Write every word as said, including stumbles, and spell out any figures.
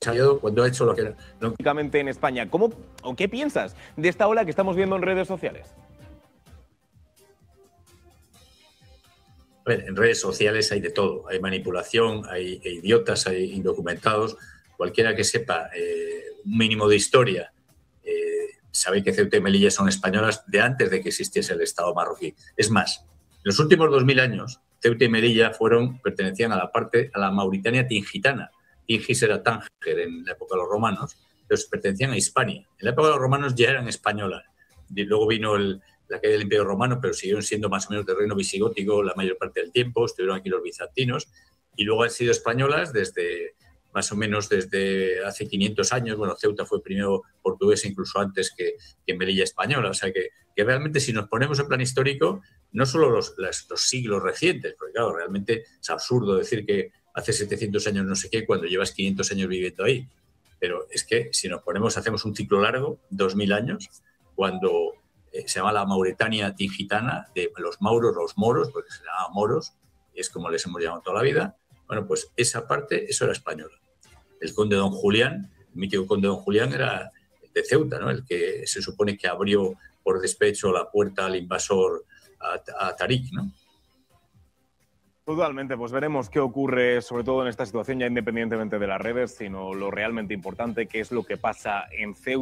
salido cuando ha hecho lo que era. Lo... en España. ¿Cómo o qué piensas de esta ola que estamos viendo en redes sociales? A ver, en redes sociales hay de todo. Hay manipulación, hay idiotas, hay indocumentados. Cualquiera que sepa eh, un mínimo de historia eh, sabe que Ceuta y Melilla son españolas de antes de que existiese el Estado marroquí. Es más, en los últimos dos mil años, Ceuta y Melilla fueron, pertenecían a la parte, a la Mauritania tingitana. Tingis era Tánger en la época de los romanos, entonces pertenecían a Hispania. En la época de los romanos ya eran españolas. Y luego vino el, la caída del Imperio Romano, pero siguieron siendo más o menos de reino visigótico la mayor parte del tiempo. Estuvieron aquí los bizantinos y luego han sido españolas desde más o menos desde hace quinientos años. Bueno, Ceuta fue primero portuguesa incluso antes que, que Melilla española. O sea que, que realmente si nos ponemos en plan histórico, no solo los, los, los siglos recientes, porque claro, realmente es absurdo decir que hace setecientos años no sé qué cuando llevas quinientos años viviendo ahí. Pero es que si nos ponemos, hacemos un ciclo largo, dos mil años, cuando eh, se llama la Mauretania tingitana, de los mauros, los moros, porque se llama moros, y es como les hemos llamado toda la vida. Bueno, pues esa parte, eso era española. El conde Don Julián, el mítico conde Don Julián era de Ceuta, ¿no? El que se supone que abrió por despecho la puerta al invasor a, a Tarik, ¿no? Totalmente, pues veremos qué ocurre, sobre todo en esta situación, ya independientemente de las redes, sino lo realmente importante, que es lo que pasa en Ceuta.